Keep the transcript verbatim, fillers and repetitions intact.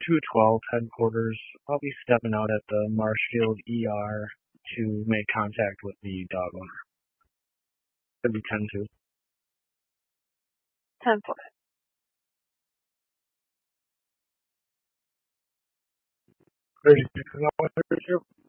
two twelve headquarters. I'll be stepping out at the Marshfield E R to make contact with the dog owner. Could be ten two. ten four. thirty-six is all